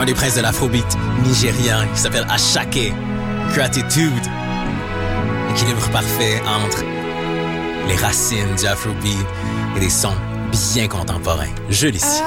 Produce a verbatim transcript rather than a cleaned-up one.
un des princes de l'afrobeat nigérien qui s'appelle Ashake. Gratitude. Équilibre parfait entre les racines du afrobeat et des sons bien contemporains. Je l'ici.